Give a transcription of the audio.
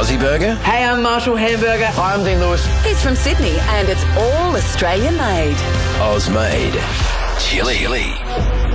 Aussie Burger. Hey, I'm Marshall Hamburger. Hi, I'm Dean Lewis. He's from Sydney and it's all Australian made. Oz made. Chili.